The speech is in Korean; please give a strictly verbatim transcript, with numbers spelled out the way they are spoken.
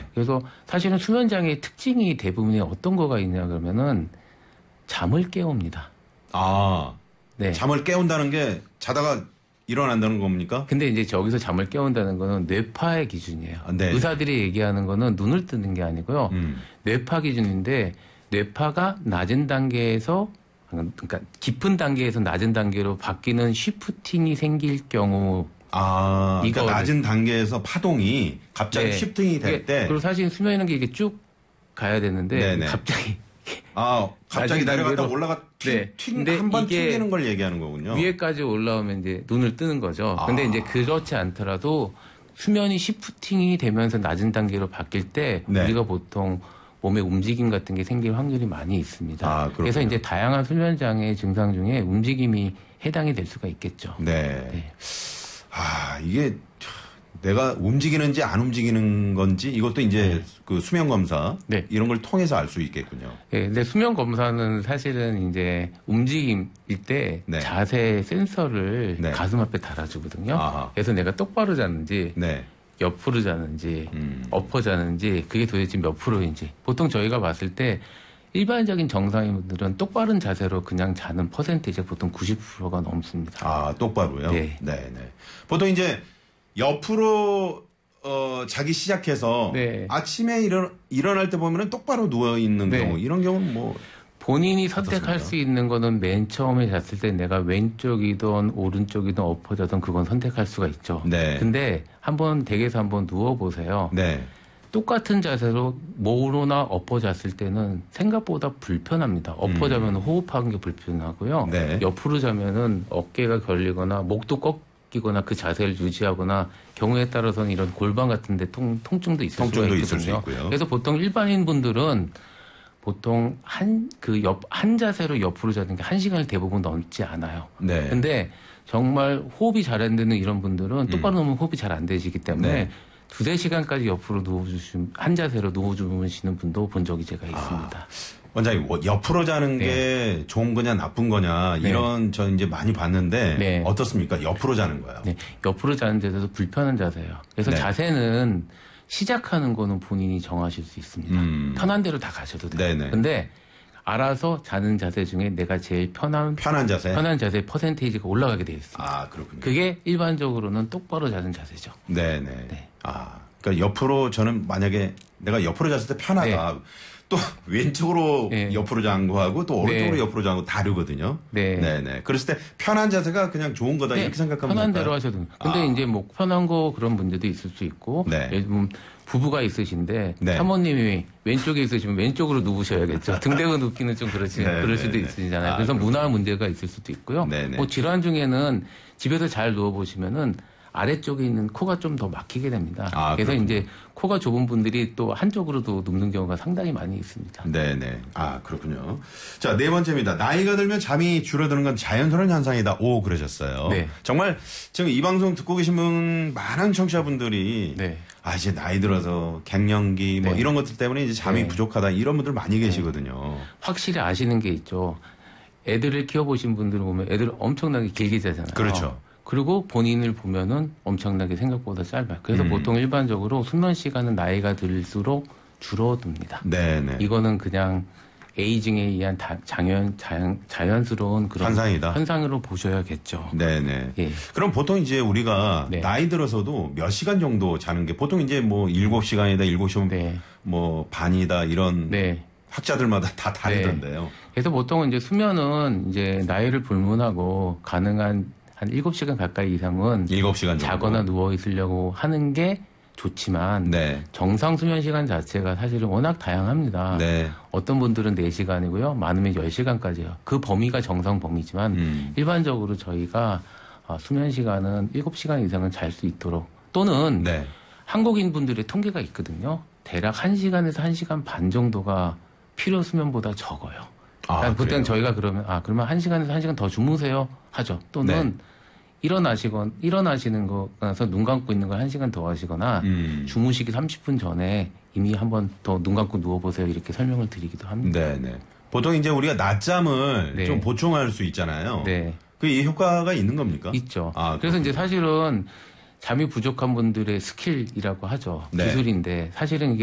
네. 그래서 사실은 수면장애의 특징이 대부분이 어떤 거가 있냐 그러면은 잠을 깨웁니다. 아, 네. 잠을 깨운다는 게 자다가 일어난다는 겁니까? 근데 이제 저기서 잠을 깨운다는 거는 뇌파의 기준이에요. 아, 네. 의사들이 얘기하는 거는 눈을 뜨는 게 아니고요. 음. 뇌파 기준인데 뇌파가 낮은 단계에서 그러니까 깊은 단계에서 낮은 단계로 바뀌는 쉬프팅이 생길 경우 아, 그러니까 이거를- 낮은 단계에서 파동이 갑자기 네. 쉬프팅이 될 이게- 때 그리고 사실 수면이라는 게 이게 쭉 가야 되는데 네네. 갑자기 아, 갑자기 낮은 내려갔다 단계로- 올라가 네. 튕, 근데 한번 이게 튕기는 걸 얘기하는 거군요. 위에까지 올라오면 이제 눈을 뜨는 거죠. 아. 근데 이제 그렇지 않더라도 수면이 쉬프팅이 되면서 낮은 단계로 바뀔 때 네. 우리가 보통 몸의 움직임 같은 게 생길 확률이 많이 있습니다. 아, 그렇군요. 그래서 이제 다양한 수면 장애 증상 중에 움직임이 해당이 될 수가 있겠죠. 네. 네. 아, 이게 내가 움직이는지 안 움직이는 건지 이것도 이제 그 수면 검사 네. 이런 걸 통해서 알 수 있겠군요. 네, 근데 수면 검사는 사실은 이제 움직임일 때 네. 자세 센서를 네. 가슴 앞에 달아주거든요. 아하. 그래서 내가 똑바로 자는지 네. 옆으로 자는지 음. 엎어 자는지 그게 도대체 몇 프로인지 보통 저희가 봤을 때 일반적인 정상인들은 똑바른 자세로 그냥 자는 퍼센테이지가 보통 구십 퍼센트가 넘습니다. 아, 똑바로요? 네. 네, 네. 보통 이제 옆으로 어, 자기 시작해서 네. 아침에 일어, 일어날 때 보면은 똑바로 누워 있는 네. 경우 이런 경우는 뭐 본인이 선택할 어떻습니까? 수 있는 거는 맨 처음에 잤을 때 내가 왼쪽이든 오른쪽이든 엎어 자든 그건 선택할 수가 있죠. 네. 근데 한번 댁에서 한번 누워 보세요. 네. 똑같은 자세로 모로나 엎어 잤을 때는 생각보다 불편합니다. 엎어 자면 호흡하는 게 불편하고요. 음. 네. 옆으로 자면은 어깨가 걸리거나 목도 꺾이거나 그 자세를 유지하거나 경우에 따라서는 이런 골반 같은데 통, 통증도 있을 통증도 수가 있을 수 있거든요. 있고요. 그래서 보통 일반인 분들은 보통 한 그 옆 한 자세로 옆으로 자는 게 한 시간을 대부분 넘지 않아요. 네. 근데 정말 호흡이 잘 안 되는 이런 분들은 똑바로 놓으면 호흡이 잘 안 되시기 때문에 음. 네. 두세 시간까지 옆으로 누워주시면, 한 자세로 누워주시는 분도 본 적이 제가 있습니다. 원장님, 뭐 옆으로 자는 네. 게 좋은 거냐 나쁜 거냐 네. 이런 저 이제 많이 봤는데 네. 어떻습니까? 옆으로 자는 거요. 네, 옆으로 자는 데서도 불편한 자세예요. 그래서 네. 자세는 시작하는 거는 본인이 정하실 수 있습니다. 음. 편한 대로 다 가셔도 돼요. 네네. 근데 알아서 자는 자세 중에 내가 제일 편한, 편한 자세. 편한 자세의 퍼센테이지가 올라가게 되어 있습니다. 아, 그렇군요. 그게 일반적으로는 똑바로 자는 자세죠. 네네. 네. 아, 그러니까 옆으로 저는 만약에 내가 옆으로 잤을 때 편하다. 또 왼쪽으로 네. 옆으로 잔 거하고 또 오른쪽으로 네. 옆으로 잔 거 다르거든요. 네. 네네. 그랬을 때 편한 자세가 그냥 좋은 거다 이렇게 생각하면 편한 될까요? 대로 하셔도 돼요. 근데 아. 이제 뭐 편한 거 그런 문제도 있을 수 있고 네. 예를 들면 부부가 있으신데 네. 사모님이 왼쪽에 있으시면 왼쪽으로 누우셔야겠죠. 등 대고 눕기는 좀 그렇지 네, 그럴 네, 수도 네. 있으시잖아요. 아, 그래서 그렇군요. 문화 문제가 있을 수도 있고요. 네, 네. 뭐 질환 중에는 집에서 잘 누워 보시면은 아래쪽에 있는 코가 좀 더 막히게 됩니다. 아, 그래서 그렇군요. 이제 코가 좁은 분들이 또 한쪽으로도 눕는 경우가 상당히 많이 있습니다. 네네. 아, 그렇군요. 자, 네 번째입니다. 나이가 들면 잠이 줄어드는 건 자연스러운 현상이다. 오, 그러셨어요. 네. 정말 지금 이 방송 듣고 계신 분, 많은 청취자분들이 네. 아, 이제 나이 들어서 갱년기 뭐 네. 이런 것들 때문에 이제 잠이 네. 부족하다. 이런 분들 많이 계시거든요. 확실히 아시는 게 있죠. 애들을 키워보신 분들을 보면 애들 엄청나게 길게 자잖아요. 그렇죠. 그리고 본인을 보면은 엄청나게 생각보다 짧아요. 그래서 음. 보통 일반적으로 수면 시간은 나이가 들수록 줄어듭니다. 네네. 이거는 그냥 에이징에 의한 다, 자연, 자연, 자연스러운 그런 현상이다. 현상으로 보셔야겠죠. 네네. 예. 그럼 보통 이제 우리가 네. 나이 들어서도 몇 시간 정도 자는 게 보통 이제 뭐 일곱 시간이다, 일곱 시간 네. 뭐 반이다 이런 네. 학자들마다 다 다르던데요. 그래서 보통은 이제 수면은 이제 나이를 불문하고 가능한 한 일곱 시간 가까이 이상은 일곱 시간 정도. 자거나 누워 있으려고 하는 게 좋지만 네. 정상 수면 시간 자체가 사실은 워낙 다양합니다. 네. 어떤 분들은 네 시간이고요. 많으면 열 시간까지요. 그 범위가 정상 범위지만 음. 일반적으로 저희가 아, 수면 시간은 일곱 시간 이상은 잘 수 있도록 또는 네. 한국인 분들의 통계가 있거든요. 대략 한 시간에서 한 시간 반 정도가 필요 수면보다 적어요. 아, 그러니까 보통 그래요? 저희가 그러면 아 그러면 한 시간에서 한 시간 더 주무세요 하죠. 또는 네. 일어나시건 일어나시는 거서 눈 감고 있는 걸 한 시간 더 하시거나 음. 주무시기 삼십 분 전에 이미 한번 더 눈 감고 누워 보세요 이렇게 설명을 드리기도 합니다. 네네. 보통 이제 우리가 낮잠을 네. 좀 보충할 수 있잖아요. 네, 그 이 효과가 있는 겁니까? 있죠. 아, 그래서 이제 그렇군요. 사실은 잠이 부족한 분들의 스킬이라고 하죠. 네. 기술인데 사실은 이게